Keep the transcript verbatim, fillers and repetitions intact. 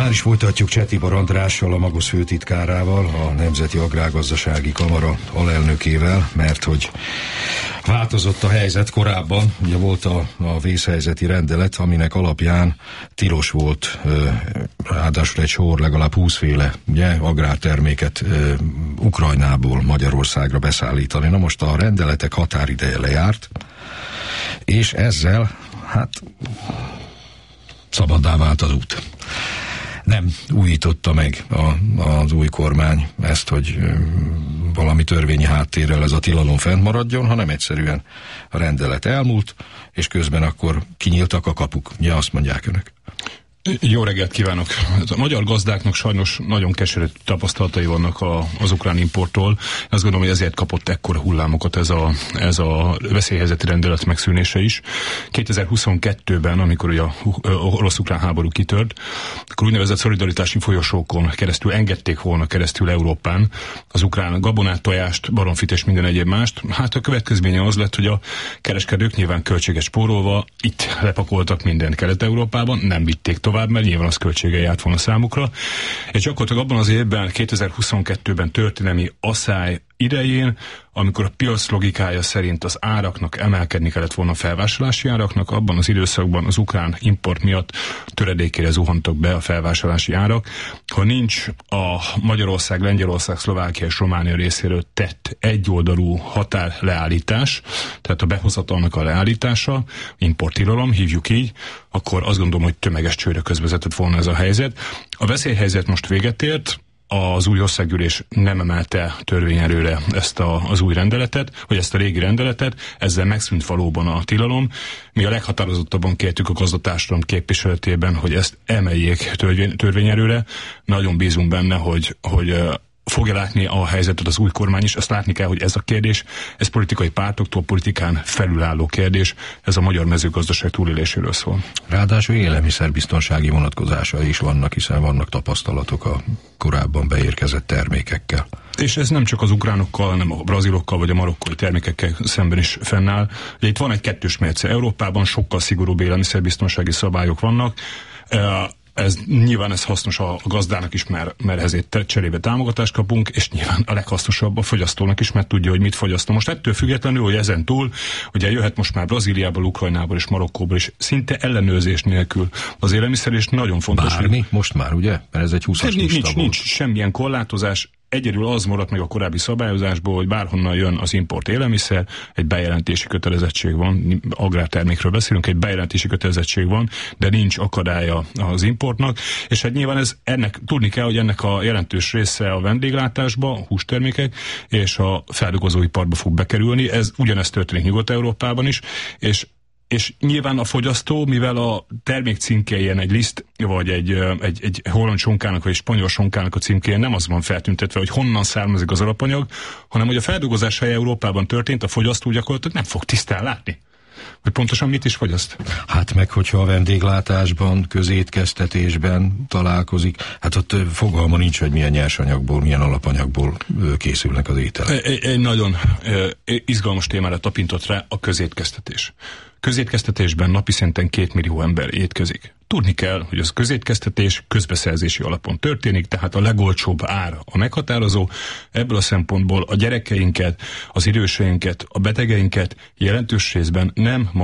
Már is folytatjuk Cseh Tibor Andrással, a Magosz főtitkárával, a Nemzeti Agrárgazdasági Kamara alelnökével, mert hogy változott a helyzet korábban. Ugye volt a, a vészhelyzeti rendelet, aminek alapján tilos volt ráadásul egy sor, legalább húszféle ugye, agrárterméket Ukrajnából Magyarországra beszállítani. Na most a rendeletek határideje lejárt, és ezzel hát szabaddá vált az út. Nem újította meg a, az új kormány ezt, hogy valami törvényi háttérrel ez a tilalom fent maradjon, hanem egyszerűen a rendelet elmúlt, és közben akkor kinyíltak a kapuk. Ja, azt mondják önök. Jó reggelt kívánok! A magyar gazdáknak sajnos nagyon keserű tapasztalatai vannak a, az ukrán importtól. Azt gondolom, hogy ezért kapott ekkora hullámokat ez a, ez a veszélyhelyzeti rendelet megszűnése is. kétezer-huszonkettőben, amikor ugye a orosz-ukrán háború kitört, akkor úgynevezett szolidaritási folyosókon keresztül engedték volna keresztül Európán az ukrán gabonát, tojást, baromfit és minden egyéb mást. Hát a következménye az lett, hogy a kereskedők nyilván költséget spórolva itt lepakoltak mindent Kelet-Európában, nem vitték tovább, mert nyilván az költsége járt volna számukra. És gyakorlatilag abban az évben, kétezer-huszonkettőben történelmi asszály idején, amikor a piac logikája szerint az áraknak emelkedni kellett volna a felvásárlási áraknak, abban az időszakban az ukrán import miatt töredékére zuhantak be a felvásárlási árak. Ha nincs a Magyarország, Lengyelország, Szlovákia és Románia részéről tett egyoldalú határleállítás, tehát a behozatalnak a leállítása, importtilalom, hívjuk így, akkor azt gondolom, hogy tömeges csődre közvezetett volna ez a helyzet. A veszélyhelyzet most véget ért, az új országgyűlés nem emelte törvényerőre ezt a, az új rendeletet, vagy ezt a régi rendeletet, ezzel megszűnt valóban a tilalom. Mi a leghatározottabban kértük a gazdatársadalom képviseletében, hogy ezt emeljék törvény, törvényerőre. Nagyon bízunk benne, hogy, hogy fogja látni a helyzetet az új kormány is. Azt látni kell, hogy ez a kérdés, ez politikai pártoktól, politikán felülálló kérdés, ez a magyar mezőgazdaság túléléséről szól. Ráadásul élelmiszerbiztonsági vonatkozásai is vannak, hiszen vannak tapasztalatok a korábban beérkezett termékekkel. És ez nem csak az ukránokkal, hanem a brazilokkal vagy a marokkói termékekkel szemben is fennáll. Ugye itt van egy kettős mérce. Európában sokkal szigorúbb élelmiszerbiztonsági szabályok vannak. Ez nyilván ez hasznos a gazdának is, mert, mert ezért cserébe támogatást kapunk, és nyilván a leghasznosabb a fogyasztónak is, mert tudja, hogy mit fogyaszt. Most ettől függetlenül, hogy ezen túl, ugye jöhet most már Brazíliából, Ukrajnából és Marokkóból is szinte ellenőrzés nélkül az élelmiszer, és nagyon fontos. Bármi? Hogy... Most már, ugye? Mert ez egy húszas nincs, lista nincs, nincs semmilyen korlátozás. Egyedül az maradt meg a korábbi szabályozásból, hogy bárhonnan jön az import élelmiszer, egy bejelentési kötelezettség van, agrártermékről beszélünk, egy bejelentési kötelezettség van, de nincs akadálya az importnak, és hát nyilván ez ennek, tudni kell, hogy ennek a jelentős része a vendéglátásba, a hústermékek, és a feldolgozóiparba fog bekerülni, ez ugyanezt történik Nyugat-Európában is, és És nyilván a fogyasztó, mivel a termék címkéjén egy liszt, vagy egy, egy, egy holland sonkának, vagy egy spanyol sonkának a címkéjén nem az van feltüntetve, hogy honnan származik az alapanyag, hanem hogy a feldolgozás helye Európában történt, a fogyasztó gyakorlatilag nem fog tisztán látni, hogy pontosan mit is fogyaszt. Hát meg, hogyha a vendéglátásban, közétkeztetésben találkozik, hát ott fogalma nincs, hogy milyen nyersanyagból, milyen alapanyagból készülnek az ételek. Egy, egy nagyon izgalmas témára tapintott rá a közétkeztetés. Közétkeztetésben napi szinten két millió ember étkezik. Tudni kell, hogy az közétkeztetés közbeszerzési alapon történik, tehát a legolcsóbb ár a meghatározó. Ebből a szempontból a gyerekeinket, az időseinket, a betegeinket jelentős részben nem